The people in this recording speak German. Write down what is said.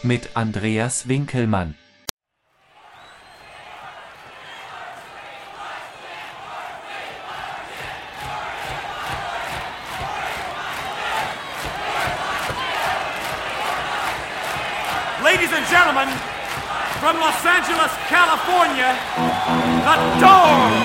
mit Andreas Winkelmann. Ladies and gentlemen, from Los Angeles, California, the Doors!